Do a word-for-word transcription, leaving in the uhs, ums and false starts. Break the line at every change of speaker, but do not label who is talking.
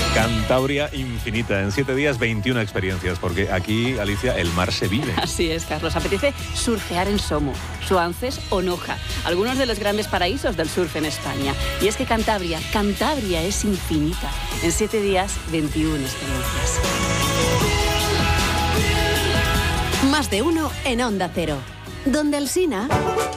Cantabria infinita, en siete días veintiuna experiencias, porque aquí, Alicia, el mar se vive.
Así es, Carlos. Apetece surfear en Somo, Suances o Noja, algunos de los grandes paraísos del surf en España. Y es que Cantabria, Cantabria es infinita. En siete días, veintiuna experiencias.
Más de uno en Onda Cero. Donde Alsina.